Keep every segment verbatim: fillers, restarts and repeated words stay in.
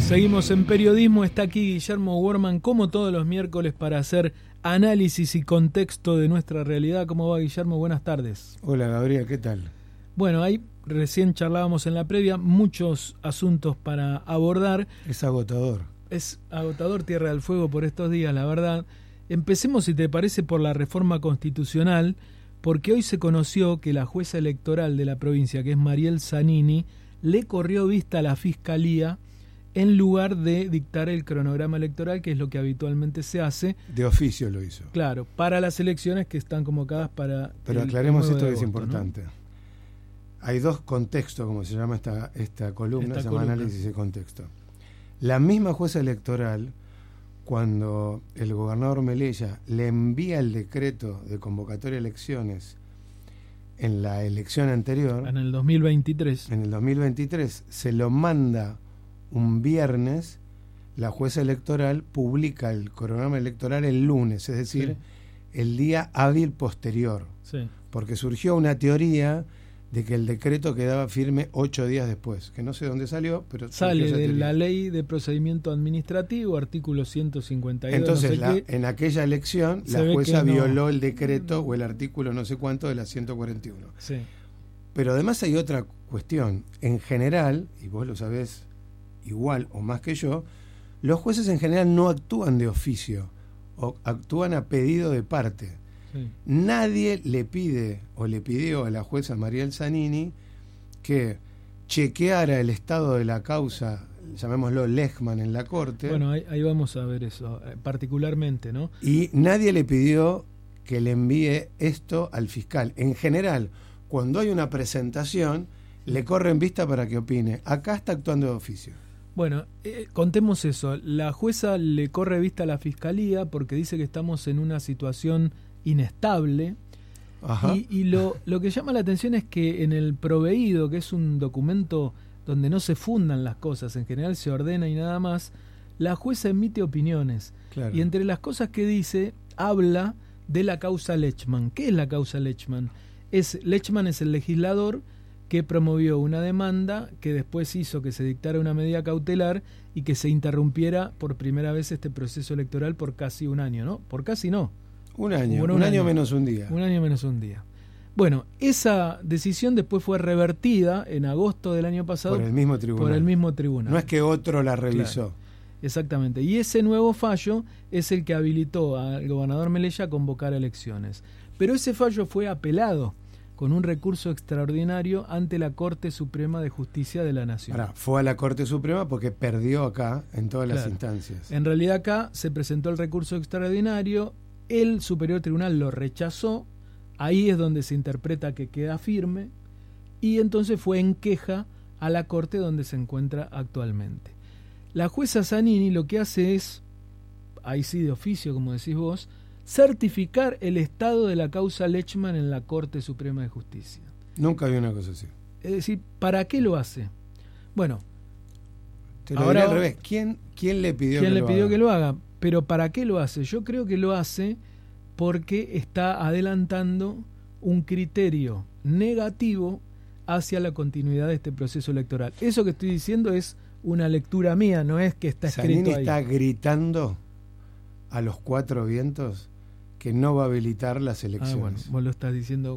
Seguimos en periodismo, está aquí Guillermo Worman como todos los miércoles para hacer análisis y contexto de nuestra realidad. ¿Cómo va, Guillermo? Buenas tardes. Hola, Gabriel, ¿qué tal? Bueno, ahí recién charlábamos en la previa, muchos asuntos para abordar. Es agotador. Es agotador Tierra del Fuego por estos días, la verdad. Empecemos, si te parece, por la reforma constitucional, porque hoy se conoció que la jueza electoral de la provincia, que es Mariel Zanini, le corrió vista a la Fiscalía en lugar de dictar el cronograma electoral, que es lo que habitualmente se hace. De oficio lo hizo. Claro, para las elecciones que están convocadas para... Pero el aclaremos esto que es agosto, importante. ¿No? Hay dos contextos, como se llama esta, esta columna, esta se llama columna. análisis de contexto. La misma jueza electoral, cuando el gobernador Melella le envía el decreto de convocatoria de elecciones en la elección anterior, en el dos mil veintitrés, en el dos mil veintitrés, se lo manda un viernes, la jueza electoral publica el cronograma electoral el lunes, es decir, sí. el día hábil posterior, sí. porque surgió una teoría de que el decreto quedaba firme ocho días después, que no sé dónde salió, pero sale de la ley de procedimiento administrativo, artículo ciento cincuenta y dos. Entonces, no sé la, qué, en aquella elección, la jueza no. violó el decreto o el artículo no sé cuánto de la ciento cuarenta y uno. Sí. Pero además hay otra cuestión. En general, y vos lo sabés igual o más que yo, los jueces en general no actúan de oficio, o actúan a pedido de parte. Sí. Nadie le pide o le pidió a la jueza Mariel Zanini que chequeara el estado de la causa, llamémoslo Lechman, en la corte. Bueno, ahí, ahí vamos a ver eso, particularmente, ¿no? Y nadie le pidió que le envíe esto al fiscal. En general, cuando hay una presentación, le corren vista para que opine. Acá está actuando de oficio. Bueno, eh, contemos eso. La jueza le corre vista a la fiscalía porque dice que estamos en una situación inestable. Ajá. Y, y lo, lo que llama la atención es que en el proveído, que es un documento donde no se fundan las cosas, en general se ordena y nada más, la jueza emite opiniones. Claro. Y entre las cosas que dice, habla de la causa Lechman. ¿Qué es la causa Lechman? Es, Lechman es el legislador que promovió una demanda que después hizo que se dictara una medida cautelar y que se interrumpiera por primera vez este proceso electoral por casi un año, ¿no? Por casi no. Un año, un, un año, año menos un día. Un año menos un día. Bueno, esa decisión después fue revertida en agosto del año pasado por el mismo tribunal. Por el mismo tribunal. No es que otro la revisó. Claro, exactamente. Y ese nuevo fallo es el que habilitó al gobernador Melella a convocar elecciones. Pero ese fallo fue apelado con un recurso extraordinario ante la Corte Suprema de Justicia de la Nación. Ahora, fue a la Corte Suprema porque perdió acá en todas claro. las instancias. En realidad acá se presentó el recurso extraordinario, el Superior Tribunal lo rechazó, ahí es donde se interpreta que queda firme, y entonces fue en queja a la Corte donde se encuentra actualmente. La jueza Zanini lo que hace es, ahí sí de oficio, como decís vos, certificar el estado de la causa Lechman en la Corte Suprema de Justicia. Nunca vi una cosa así. Es decir, ¿para qué lo hace? Bueno, te lo ahora diré al revés. ¿Quién, quién le pidió, ¿quién que, le lo pidió haga? que lo haga? Pero ¿para qué lo hace? Yo creo que lo hace porque está adelantando un criterio negativo hacia la continuidad de este proceso electoral. Eso que estoy diciendo es una lectura mía, no es que está escrito Zanini ahí. está gritando a los cuatro vientos que no va a habilitar las elecciones. Ah, bueno, vos lo estás diciendo.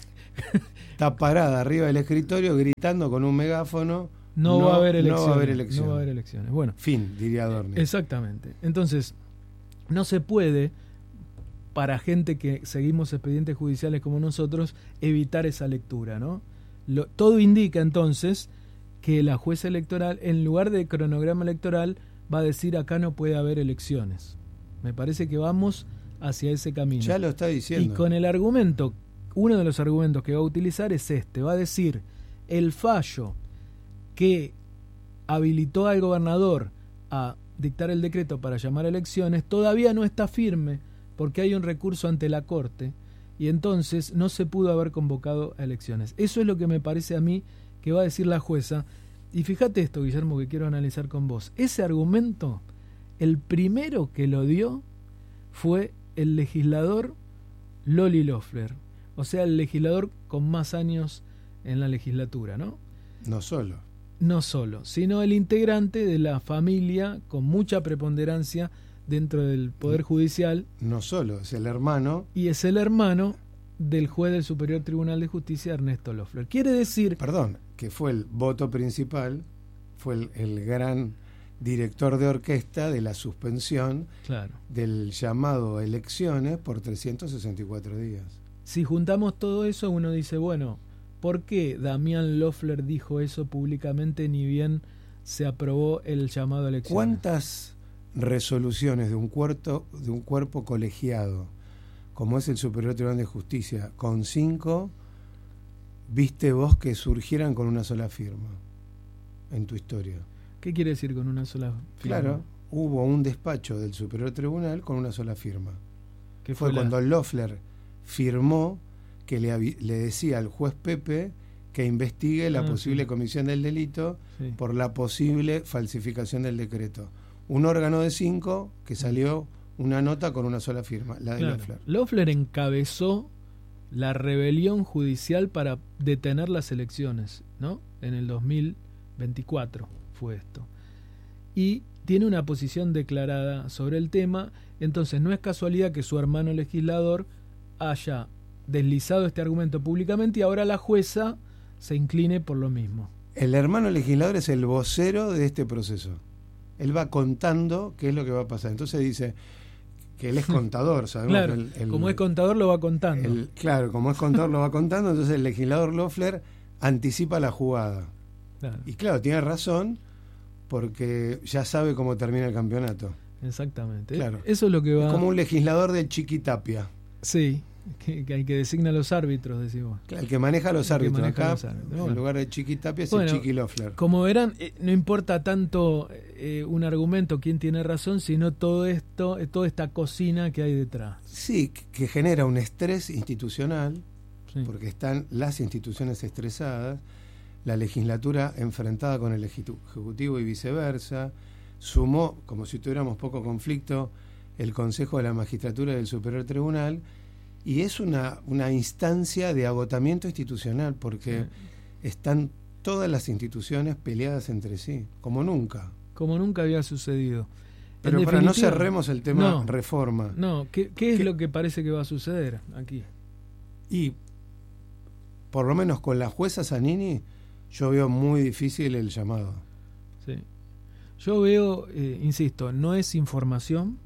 Está parada arriba del escritorio gritando con un megáfono. No, no va a haber elecciones. No va a haber elecciones. No va a haber elecciones. Bueno, fin, diría Adorni. Exactamente. Entonces, no se puede, para gente que seguimos expedientes judiciales como nosotros, evitar esa lectura, ¿no? Lo, todo indica entonces que la jueza electoral, en lugar de cronograma electoral, va a decir acá no puede haber elecciones. Me parece que vamos hacia ese camino. Ya lo está diciendo. Y con el argumento, uno de los argumentos que va a utilizar es este, va a decir, el fallo que habilitó al gobernador a dictar el decreto para llamar a elecciones todavía no está firme porque hay un recurso ante la Corte y entonces no se pudo haber convocado a elecciones. Eso es lo que me parece a mí que va a decir la jueza. Y fíjate esto, Guillermo, que quiero analizar con vos. Ese argumento, el primero que lo dio fue el legislador Loli Loeffler, o sea, el legislador con más años en la legislatura, ¿no? No solo. no solo, sino el integrante de la familia con mucha preponderancia dentro del Poder Judicial. No solo, es el hermano. Y es el hermano del juez del Superior Tribunal de Justicia, Ernesto Loeffler. Quiere decir... Perdón, que fue el voto principal, fue el, el gran director de orquesta de la suspensión, claro, del llamado a elecciones por trescientos sesenta y cuatro días. Si juntamos todo eso, uno dice, bueno, ¿por qué Damián Loeffler dijo eso públicamente ni bien se aprobó el llamado a elecciones? ¿Cuántas resoluciones de un cuerpo, de un cuerpo colegiado, como es el Superior Tribunal de Justicia, con cinco, viste vos que surgieran con una sola firma en tu historia? ¿Qué quiere decir con una sola firma? Claro, hubo un despacho del Superior Tribunal con una sola firma. Que fue fue la... cuando Loeffler firmó que le, le decía al juez Pepe que investigue la ah, posible sí. comisión del delito sí. por la posible falsificación del decreto. Un órgano de cinco que salió una nota con una sola firma, la de claro. Loeffler. Loeffler encabezó la rebelión judicial para detener las elecciones, ¿no? En el dos mil veinticuatro fue esto. Y tiene una posición declarada sobre el tema, entonces no es casualidad que su hermano legislador haya deslizado este argumento públicamente y ahora la jueza se incline por lo mismo. El hermano legislador es el vocero de este proceso. Él va contando qué es lo que va a pasar. Entonces dice que él es contador, sabemos. Claro, que el, el, como es contador lo va contando. El, claro, como es contador lo va contando, entonces el legislador Loeffler anticipa la jugada. Claro. Y claro, tiene razón porque ya sabe cómo termina el campeonato. Exactamente. Claro. Eso es lo que va... Es como un legislador del Chiquitapia. Sí, que, que, que designa a los árbitros, decimos. El que maneja a los árbitros. maneja Acá, los árbitros. Bueno, en lugar de Chiquitapia, es bueno, el Chiqui Loeffler. Como verán, eh, no importa tanto eh, un argumento, quién tiene razón, sino todo esto, eh, toda esta cocina que hay detrás. Sí, que genera un estrés institucional, sí. porque están las instituciones estresadas, la legislatura enfrentada con el ejecutivo y viceversa, sumó, como si tuviéramos poco conflicto, el Consejo de la Magistratura del Superior Tribunal, y es una, una instancia de agotamiento institucional, porque sí. están todas las instituciones peleadas entre sí, como nunca. Como nunca había sucedido. Pero para no cerremos el tema no, reforma. No, ¿qué, qué es ¿Qué? lo que parece que va a suceder aquí? Y, por lo menos con la jueza Zanini, yo veo muy difícil el llamado. Sí. Yo veo, eh, insisto, no es información,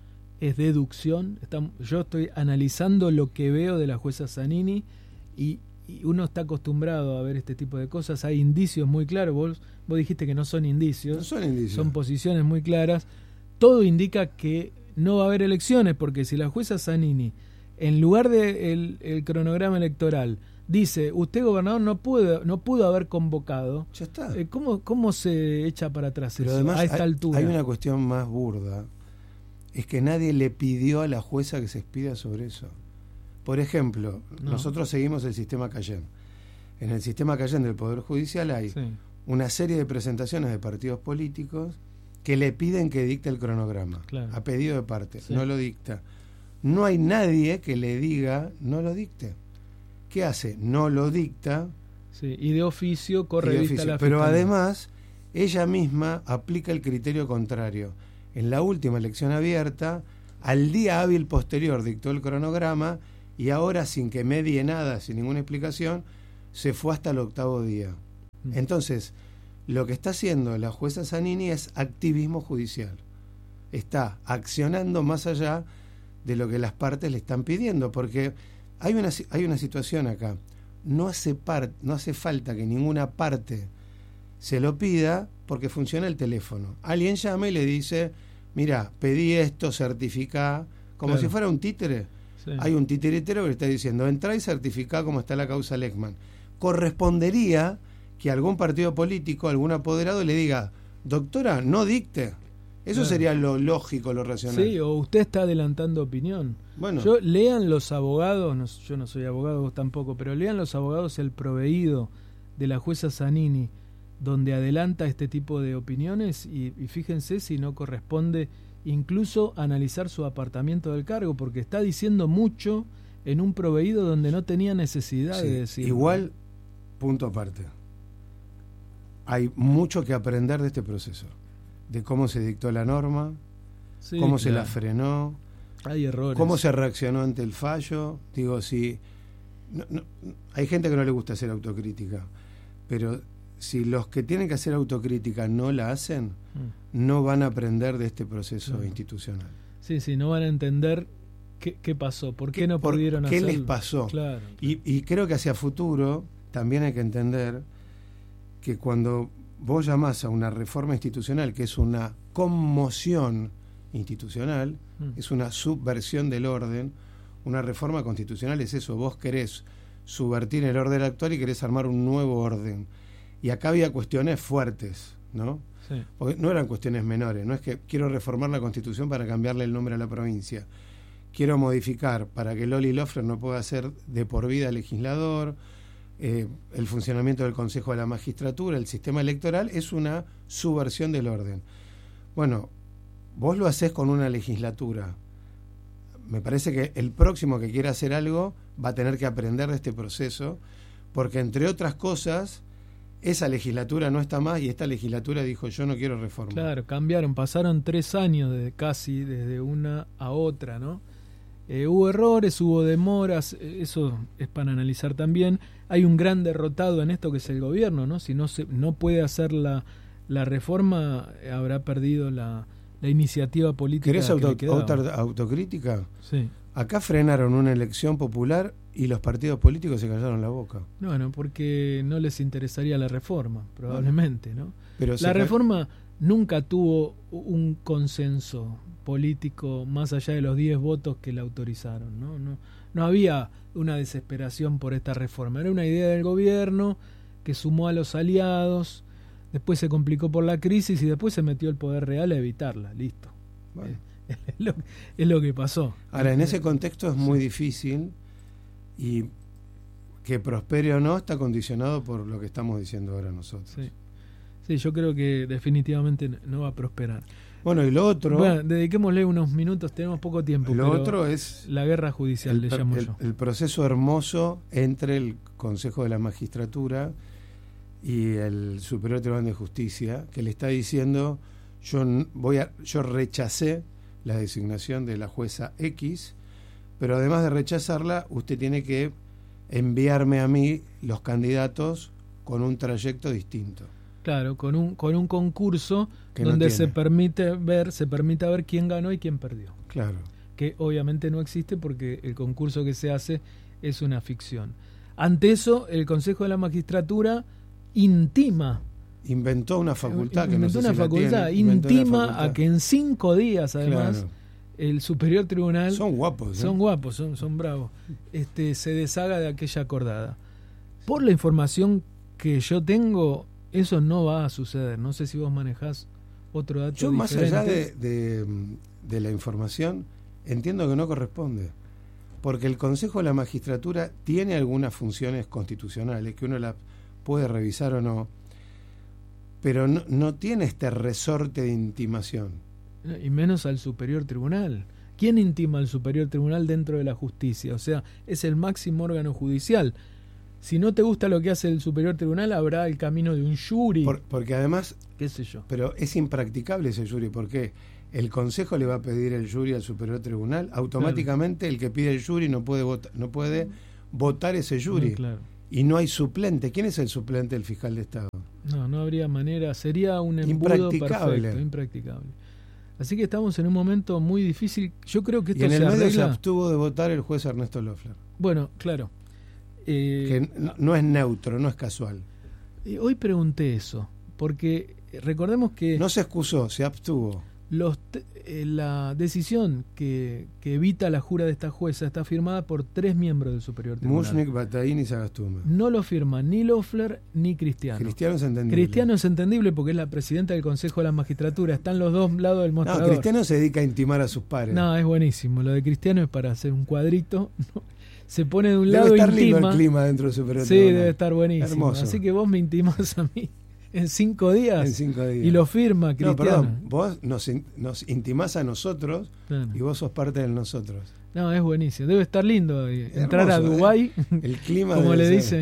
es deducción. Está, yo estoy analizando lo que veo de la jueza Zanini y, y uno está acostumbrado a ver este tipo de cosas. Hay indicios muy claros. Vos, vos dijiste que no son indicios. No son indicios. Son posiciones muy claras. Todo indica que no va a haber elecciones, porque si la jueza Zanini, en lugar del de el cronograma electoral, dice, usted gobernador no pudo, no pudo haber convocado, ya está. Eh, ¿cómo, ¿Cómo se echa para atrás Pero eso, además a esta hay, altura? Hay una cuestión más burda, es que nadie le pidió a la jueza que se expida sobre eso. Por ejemplo, no. nosotros seguimos el sistema Cayenne. En el sistema Cayenne del Poder Judicial hay sí. una serie de presentaciones de partidos políticos que le piden que dicte el cronograma, claro. a pedido de parte, sí. no lo dicta. No hay nadie que le diga, no lo dicte. ¿Qué hace? No lo dicta. Sí, y de oficio corre de vista oficio. la Pero fiscalía. además, ella misma aplica el criterio contrario. En la última elección abierta, al día hábil posterior dictó el cronograma y ahora, sin que medie nada, sin ninguna explicación, se fue hasta el octavo día. Mm. Entonces, lo que está haciendo la jueza Zanini es activismo judicial. Está accionando más allá de lo que las partes le están pidiendo, porque hay una, hay una situación acá. No hace, par, no hace falta que ninguna parte se lo pida porque funciona el teléfono. Alguien llama y le dice, mira, pedí esto, certificá, como claro. si fuera un títere. Sí. Hay un titiritero que le está diciendo, entrá y certificá cómo está la causa Lexman. Correspondería que algún partido político, algún apoderado le diga, doctora, no dicte. Eso claro. sería lo lógico, lo racional. Sí, o usted está adelantando opinión. Bueno. Yo, lean los abogados, no, yo no soy abogado, vos tampoco, pero lean los abogados el proveído de la jueza Zanini, donde adelanta este tipo de opiniones y, y fíjense si no corresponde incluso analizar su apartamiento del cargo, porque está diciendo mucho en un proveído donde no tenía necesidad sí, de decirlo. Igual, punto aparte. hay mucho que aprender de este proceso, de cómo se dictó la norma, sí, cómo claro. se la frenó, hay errores, cómo se reaccionó ante el fallo. Digo, si no, no, hay gente que no le gusta hacer autocrítica, pero si los que tienen que hacer autocrítica no la hacen, mm. no van a aprender de este proceso claro. institucional. Sí, sí, no van a entender qué, qué pasó, por qué, qué no pudieron hacerlo. ¿Qué les pasó? Claro, claro. Y, y creo que hacia futuro también hay que entender que cuando vos llamás a una reforma institucional, que es una conmoción institucional, mm. es una subversión del orden, una reforma constitucional es eso, vos querés subvertir el orden actual y querés armar un nuevo orden. Y acá había cuestiones fuertes, ¿no? Sí. Porque no eran cuestiones menores, no es que quiero reformar la Constitución para cambiarle el nombre a la provincia, quiero modificar para que Loli Loeffler no pueda ser de por vida legislador, eh, el funcionamiento del Consejo de la Magistratura, el sistema electoral, es una subversión del orden. Bueno, vos lo hacés con una legislatura. Me parece que el próximo que quiera hacer algo va a tener que aprender de este proceso, porque entre otras cosas, esa legislatura no está más y esta legislatura dijo yo no quiero reforma. Claro, cambiaron, pasaron tres años de, casi desde una a otra, ¿no? Eh, hubo errores, hubo demoras, eso es para analizar también. Hay un gran derrotado en esto que es el gobierno, ¿no? Si no se no puede hacer la, la reforma, habrá perdido la, la iniciativa política. ¿Querés auto, que le auto, autocrítica? Sí. Acá frenaron una elección popular y los partidos políticos se callaron la boca. Bueno, porque no les interesaría la reforma, probablemente, ¿no? Pero la reforma nunca tuvo un consenso político más allá de los diez votos que la autorizaron, ¿no? No, no había una desesperación por esta reforma, era una idea del gobierno que sumó a los aliados, después se complicó por la crisis y después se metió el poder real a evitarla, listo. Bueno. Es, es, lo, es lo que pasó. Ahora, en ese contexto es muy sí. difícil y que prospere o no está condicionado por lo que estamos diciendo ahora nosotros. Sí, sí, yo creo que definitivamente no va a prosperar. Bueno, y lo otro... Bueno, dediquémosle unos minutos, tenemos poco tiempo. Lo otro es... La guerra judicial, el, le llamo el, yo. El proceso hermoso entre el Consejo de la Magistratura y el Superior Tribunal de Justicia, que le está diciendo, yo voy a, yo rechacé la designación de la jueza X, pero además de rechazarla, usted tiene que enviarme a mí los candidatos con un trayecto distinto. Claro, con un con un concurso que donde no se permite ver, se permita ver quién ganó y quién perdió. Claro. Que obviamente no existe porque el concurso que se hace es una ficción. Ante eso, el Consejo de la Magistratura intima inventó una facultad que inventó no sé una si facultad, la tiene, intima una facultad. A que en cinco días además claro. el Superior Tribunal son guapos, ¿eh? son guapos, son, son bravos, este se deshaga de aquella acordada. Por la información que yo tengo, eso no va a suceder. No sé si vos manejás otro dato yo diferente. Más allá de, de, de la información, entiendo que no corresponde, porque el Consejo de la Magistratura tiene algunas funciones constitucionales que uno las puede revisar o no, pero no, no tiene este resorte de intimación. Y menos al Superior Tribunal. ¿Quién intima al Superior Tribunal dentro de la justicia? O sea, es el máximo órgano judicial. Si no te gusta lo que hace el Superior Tribunal, habrá el camino de un jury. Por, porque además, qué sé yo. Pero es impracticable ese jury, porque el Consejo le va a pedir el jury al Superior Tribunal, automáticamente claro. El que pide el jury no puede votar, no puede votar ese jury. No, claro. Y no hay suplente. ¿Quién es el suplente del fiscal de Estado? No, no habría manera. Sería un embudo perfecto, impracticable. Así que estamos en un momento muy difícil. Yo creo que esto y en se el medio arregla... se abstuvo de votar el juez Ernesto Loeffler. Bueno, claro. Eh, que no es neutro, no es casual. Hoy pregunté eso, porque recordemos que... No se excusó, se abstuvo. Los eh, la decisión que, que evita la jura de esta jueza está firmada por tres miembros del Superior Tribunal. Mushnik, Bataín y Sagastume. No lo firman ni Loeffler ni Cristiano. Cristiano es entendible. Cristiano es entendible porque es la presidenta del Consejo de la Magistratura. Están los dos lados del mostrador. No, Cristiano se dedica a intimar a sus pares. No, es buenísimo. Lo de Cristiano es para hacer un cuadrito. Se pone de un debe lado estar intima. Lindo el clima dentro del Superior Sí, Tribunal. debe estar buenísimo. Hermoso. Así que vos me intimás a mí en cinco días. En cinco días. Y lo firma Cristiano. No, perdón. Vos nos, in, nos intimás a nosotros claro. Y vos sos parte de nosotros. No, es buenísimo. Debe estar lindo eh, entrar hermoso, a Dubái. ¿eh? El clima como le ser. dicen.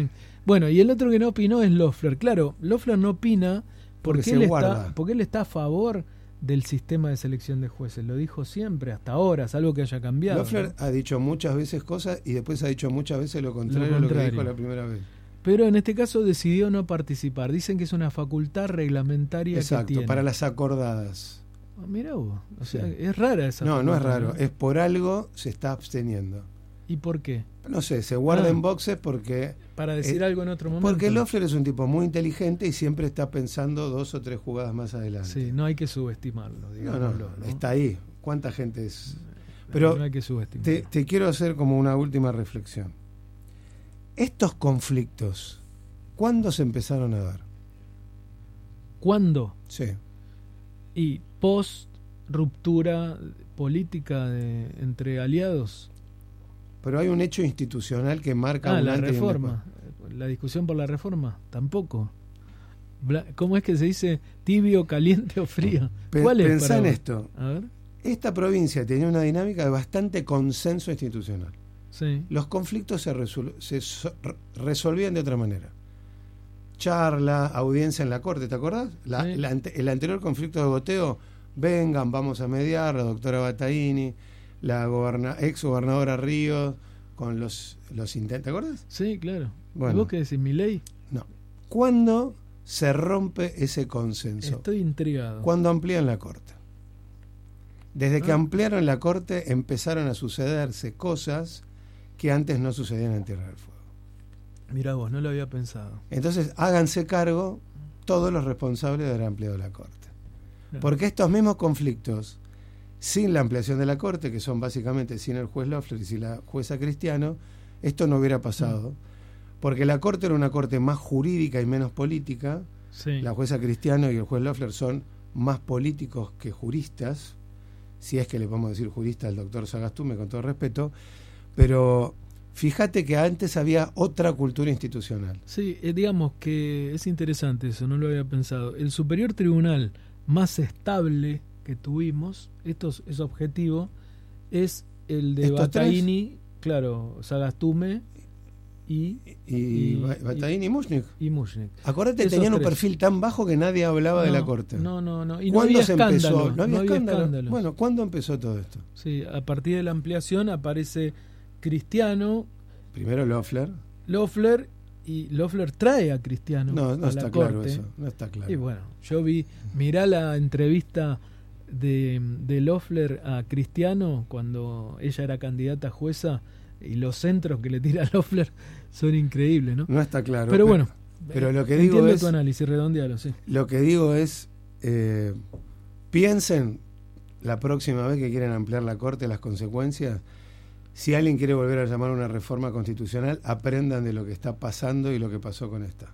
Bueno, y el otro que no opinó es Loeffler. Claro, Loeffler no opina porque, porque, él, está, porque él está a favor del sistema de selección de jueces. Lo dijo siempre, hasta ahora, salvo que haya cambiado. Loeffler, ¿no?, ha dicho muchas veces cosas y después ha dicho muchas veces lo contrario, lo contrario. a lo que dijo la primera vez. Pero en este caso decidió no participar. Dicen que es una facultad reglamentaria. Exacto, que tiene. Para las acordadas. Oh, mirá vos, o sea, sí. es rara esa No, facultad, no es raro, ¿no? es por algo se está absteniendo. ¿Y por qué? No sé, se guarda ah, en boxes porque... Para decir eh, algo en otro momento. Porque Loeffler es un tipo muy inteligente y siempre está pensando dos o tres jugadas más adelante. Sí, no hay que subestimarlo, digámoslo. No, no, ¿no? Está ahí. ¿Cuánta gente es...? Pero no hay que subestimarlo. Te, te quiero hacer como una última reflexión. Estos conflictos, ¿cuándo se empezaron a dar? ¿Cuándo? Sí. Y post ruptura política de, entre aliados. Pero hay un hecho institucional que marca ah, un la antes reforma. La discusión por la reforma, tampoco. ¿Cómo es que se dice? ¿Tibio, caliente o frío? Pe- ¿Cuál es? Pensá para en vos? esto. A ver. Esta provincia tenía una dinámica de bastante consenso institucional. Sí. Los conflictos se, resol- se so- resolvían de otra manera. Charla, audiencia en la corte, ¿te acordás? La, Sí. la ante- el anterior conflicto de goteo, vengan, vamos a mediar, la doctora Battaini, la goberna- ex gobernadora Ríos, con los, los intentos, ¿te acuerdas? Sí, claro. Bueno. ¿Y vos qué decís, Milei? No. ¿Cuándo se rompe ese consenso? Estoy intrigado. Cuando amplían la corte. Desde que Ah. ampliaron la corte empezaron a sucederse cosas que antes no sucedían en Tierra del Fuego. Mirá vos, no lo había pensado. Entonces háganse cargo todos los responsables de haber ampliado la corte. Claro. Porque estos mismos conflictos, sin la ampliación de la corte, que son básicamente sin el juez Loeffler y sin la jueza Cristiano, esto no hubiera pasado. Porque la corte era una corte más jurídica y menos política. Sí. La jueza Cristiano y el juez Loeffler son más políticos que juristas, si es que le podemos decir jurista al doctor Sagastume, con todo respeto, pero fíjate que antes había otra cultura institucional. Sí, eh, digamos que es interesante eso, no lo había pensado. El superior tribunal más estable que tuvimos, esto es, es objetivo, es el de Battaini, claro, Sagastume y... Y, y Battaini y Mushnik. Y Mushnik. Acordate, Esos tenían un tres. perfil tan bajo que nadie hablaba no, de la corte. No, no, no. Y no ¿Cuándo había se escándalo, empezó? No había, no había escándalo. escándalos. Bueno, ¿cuándo empezó todo esto? Sí, a partir de la ampliación aparece Cristiano, Primero Loeffler. Loeffler, y Loeffler trae a Cristiano. No, no a está la claro corte. eso. No está claro. Y bueno, yo vi, mirá la entrevista de, de Loeffler a Cristiano cuando ella era candidata a jueza, y los centros que le tira a Loeffler son increíbles, ¿no? No está claro. Pero bueno, pero lo que entiendo digo es, tu análisis, redondealo, sí. Lo que digo es, eh, piensen la próxima vez que quieren ampliar la corte las consecuencias. Si alguien quiere volver a llamar a una reforma constitucional, aprendan de lo que está pasando y lo que pasó con esta.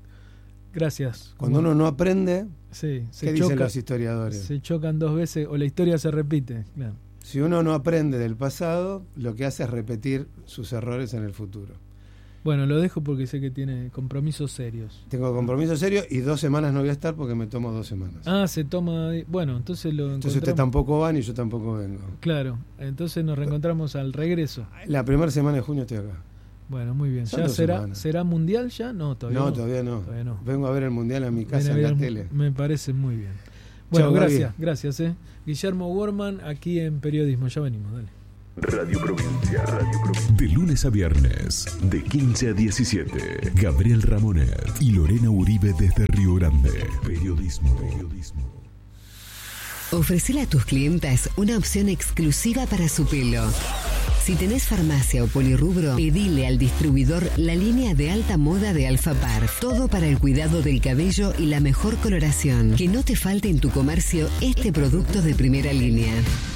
Gracias. Cuando uno no aprende, sí, ¿qué se dicen choca, los historiadores? Se chocan dos veces o la historia se repite. Claro. Si uno no aprende del pasado, lo que hace es repetir sus errores en el futuro. Bueno, lo dejo porque sé que tiene compromisos serios. Tengo compromisos serios y dos semanas no voy a estar porque me tomo dos semanas. Ah, se toma... Bueno, entonces lo Entonces usted tampoco va ni yo tampoco vengo. Claro, entonces nos reencontramos al regreso. La primera semana de junio estoy acá. Bueno, muy bien. Son ¿Ya dos será semanas. será mundial ya? No, todavía no. No, todavía no. Todavía no. Vengo a ver el mundial a mi casa Viene a en la ver, tele. Me parece muy bien. Bueno, Chau, gracias, Gaby. gracias. Eh. Guillermo Worman, aquí en Periodismo. Ya venimos, dale. Radio Provincia. Radio Provincia. De lunes a viernes, de quince a diecisiete. Gabriel Ramonet y Lorena Uribe desde Río Grande. Periodismo. Periodismo. Ofrecele a tus clientas una opción exclusiva para su pelo. Si tenés farmacia o polirrubro, pedile al distribuidor la línea de alta moda de Alfa Parf. Todo para el cuidado del cabello y la mejor coloración. Que no te falte en tu comercio este producto de primera línea.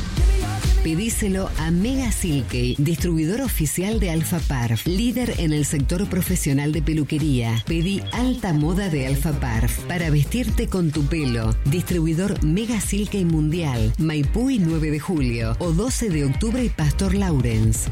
Pedíselo a Mega Silkey, distribuidor oficial de Alfa Parf, líder en el sector profesional de peluquería. Pedí alta moda de Alfa Parf para vestirte con tu pelo. Distribuidor Mega Silkey Mundial, Maipú y nueve de julio, o doce de octubre y Pastor Lawrence.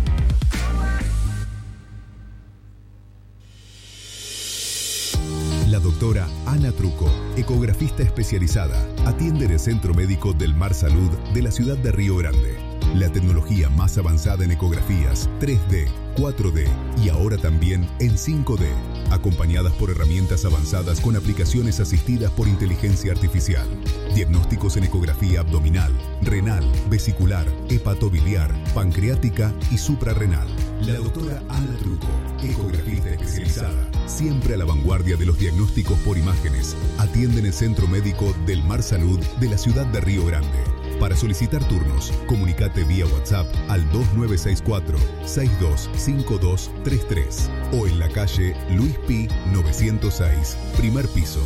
La doctora Ana Truco, ecografista especializada, atiende en el Centro Médico del Mar Salud de la ciudad de Río Grande. La tecnología más avanzada en ecografías tres D, cuatro D y ahora también en cinco D, acompañadas por herramientas avanzadas con aplicaciones asistidas por inteligencia artificial. Diagnósticos en ecografía abdominal, renal, vesicular, hepatobiliar, pancreática y suprarrenal. La doctora Ana Truco, ecografista especializada, siempre a la vanguardia de los diagnósticos por imágenes, atiende en el Centro Médico Del Mar Salud de la ciudad de Río Grande. Para solicitar turnos, comunicate vía WhatsApp al dos nueve seis cuatro, seis dos cinco dos tres tres o en la calle Luis Pi novecientos seis, primer piso.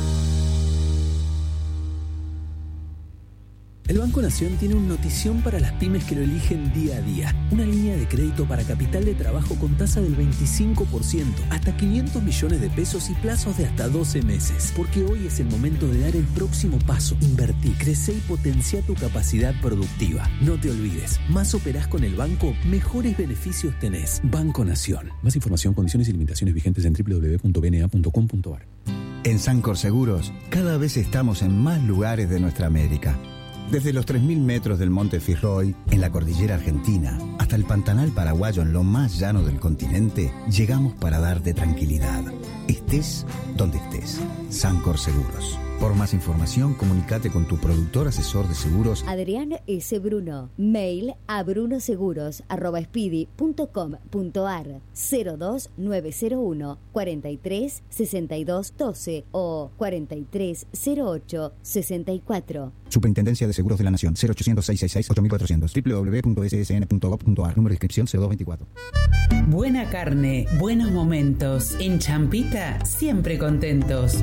El Banco Nación tiene una notición para las pymes que lo eligen día a día. Una línea de crédito para capital de trabajo con tasa del veinticinco por ciento, hasta quinientos millones de pesos y plazos de hasta doce meses. Porque hoy es el momento de dar el próximo paso. Invertí, crece y potencia tu capacidad productiva. No te olvides, más operás con el banco, mejores beneficios tenés. Banco Nación. Más información, condiciones y limitaciones vigentes en doble u doble u doble u punto b n a punto com punto a r. En Sancor Seguros, cada vez estamos en más lugares de nuestra América. Desde los tres mil metros del Monte Fitzroy, en la cordillera argentina, hasta el Pantanal paraguayo en lo más llano del continente, llegamos para darte tranquilidad. Estés donde estés. Sancor Seguros. Por más información, comunícate con tu productor asesor de seguros Adrián S. Bruno. Mail a brunoseguros arroba speedy punto com punto a r cero dos nueve cero uno, cuarenta y tres, sesenta y dos, doce o cuarenta y tres, cero ocho, sesenta y cuatro. Superintendencia de Seguros de la Nación. Cero ochocientos, seiscientos sesenta y seis, ocho mil cuatrocientos. doble u doble u doble u punto s s n punto gov punto a r. Número de inscripción cero dos veinticuatro. Buena carne, buenos momentos. En Champita, siempre contentos.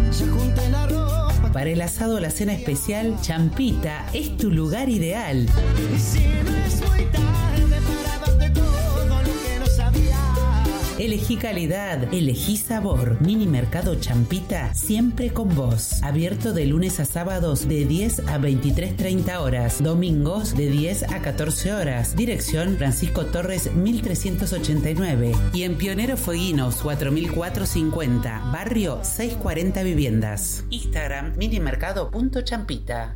Para el asado o la cena especial, Champita es tu lugar ideal. Elegí calidad, elegí sabor. Mini Mercado Champita, siempre con vos. Abierto de lunes a sábados de diez a veintitrés treinta horas. Domingos de diez a catorce horas. Dirección Francisco Torres mil trescientos ochenta y nueve. Y en Pionero Fueguinos cuatro mil cuatrocientos cincuenta. Barrio seiscientos cuarenta Viviendas. Instagram minimercado punto champita.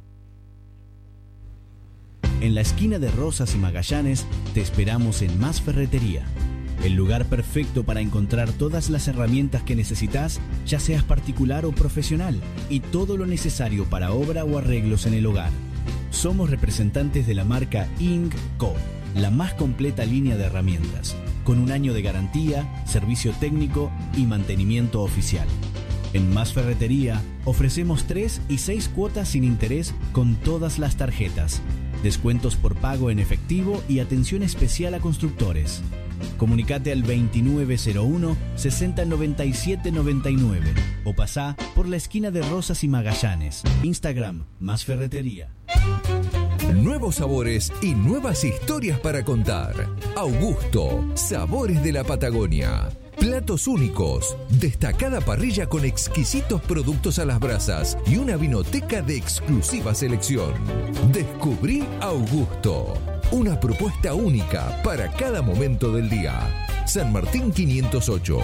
En la esquina de Rosas y Magallanes te esperamos en Más Ferretería. El lugar perfecto para encontrar todas las herramientas que necesitas, ya seas particular o profesional, y todo lo necesario para obra o arreglos en el hogar. Somos representantes de la marca Ing.Co, la más completa línea de herramientas, con un año de garantía, servicio técnico y mantenimiento oficial. En Más Ferretería ofrecemos tres y seis cuotas sin interés con todas las tarjetas, descuentos por pago en efectivo y atención especial a constructores. Comunicate al veintinueve cero uno, sesenta noventa y siete noventa y nueve o pasá por la esquina de Rosas y Magallanes. Instagram, Más Ferretería. Nuevos sabores y nuevas historias para contar. Augusto, sabores de la Patagonia. Platos únicos, destacada parrilla con exquisitos productos a las brasas y una vinoteca de exclusiva selección. Descubrí Augusto, una propuesta única para cada momento del día. San Martín quinientos ocho.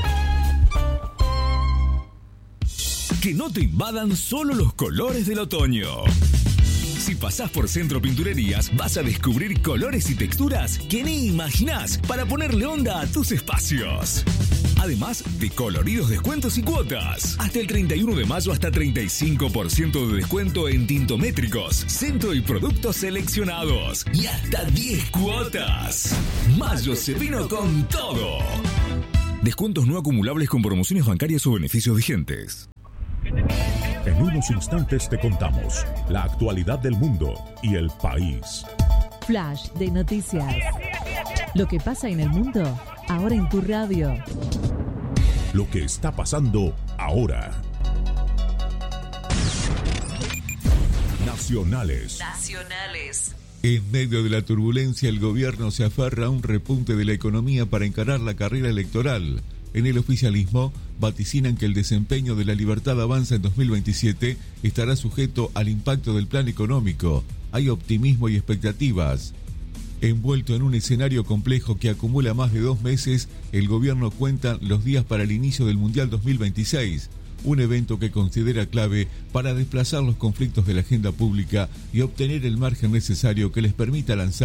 Que no te invadan solo los colores del otoño. Si pasás por Centro Pinturerías, vas a descubrir colores y texturas que ni imaginás para ponerle onda a tus espacios. Además de coloridos descuentos y cuotas. Hasta el treinta y uno de mayo hasta treinta y cinco por ciento de descuento en tintométricos, centro y productos seleccionados. Y hasta diez cuotas. Mayo se vino con todo. Descuentos no acumulables con promociones bancarias o beneficios vigentes. En unos instantes te contamos la actualidad del mundo y el país. Flash de noticias. Lo que pasa en el mundo, ahora en tu radio. Lo que está pasando ahora. Nacionales. Nacionales. En medio de la turbulencia, el gobierno se aferra a un repunte de la economía para encarar la carrera electoral. En el oficialismo vaticinan que el desempeño de La Libertad Avanza en dos mil veintisiete estará sujeto al impacto del plan económico. Hay optimismo y expectativas. Envuelto en un escenario complejo que acumula más de dos meses, el gobierno cuenta los días para el inicio del Mundial dos mil veintiséis, un evento que considera clave para desplazar los conflictos de la agenda pública y obtener el margen necesario que les permita lanzar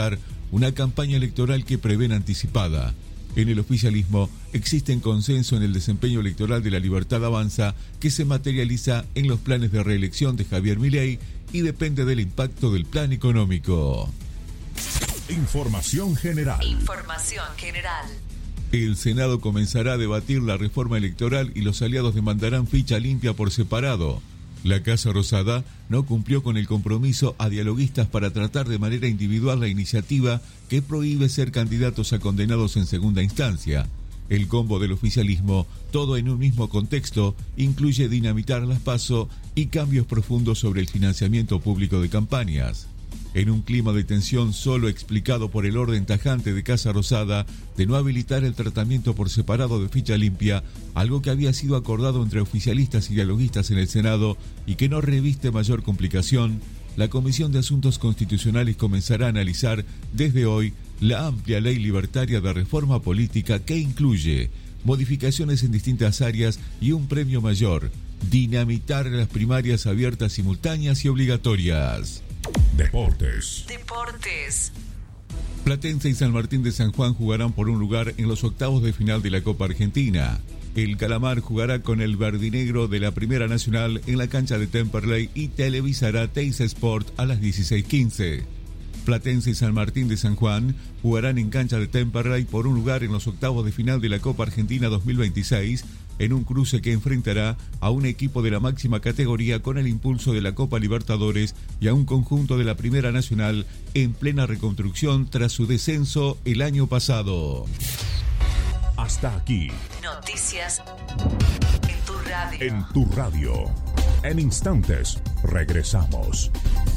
una campaña electoral que prevén anticipada. En el oficialismo existe consenso en el desempeño electoral de La Libertad Avanza, que se materializa en los planes de reelección de Javier Milei y depende del impacto del plan económico. Información general. Información general. El Senado comenzará a debatir la reforma electoral y los aliados demandarán ficha limpia por separado. La Casa Rosada no cumplió con el compromiso a dialoguistas para tratar de manera individual la iniciativa que prohíbe ser candidatos a condenados en segunda instancia. El combo del oficialismo, todo en un mismo contexto, incluye dinamitar las PASO y cambios profundos sobre el financiamiento público de campañas. En un clima de tensión solo explicado por el orden tajante de Casa Rosada de no habilitar el tratamiento por separado de ficha limpia, algo que había sido acordado entre oficialistas y dialoguistas en el Senado y que no reviste mayor complicación, la Comisión de Asuntos Constitucionales comenzará a analizar desde hoy la amplia ley libertaria de reforma política que incluye modificaciones en distintas áreas y un premio mayor: dinamitar las primarias abiertas, simultáneas y obligatorias. Deportes. Deportes. Platense y San Martín de San Juan jugarán por un lugar en los octavos de final de la Copa Argentina. El Calamar jugará con el verdinegro de la Primera Nacional en la cancha de Temperley y televisará Teis Sport a las dieciséis quince. Platense y San Martín de San Juan jugarán en cancha de Temperley por un lugar en los octavos de final de la Copa Argentina dos mil veintiséis, en un cruce que enfrentará a un equipo de la máxima categoría con el impulso de la Copa Libertadores y a un conjunto de la Primera Nacional en plena reconstrucción tras su descenso el año pasado. Hasta aquí. Noticias en tu radio. En tu radio. En instantes, regresamos.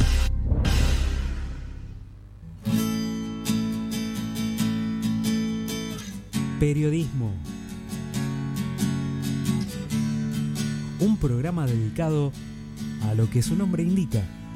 Periodismo. Un programa dedicado a lo que su nombre indica,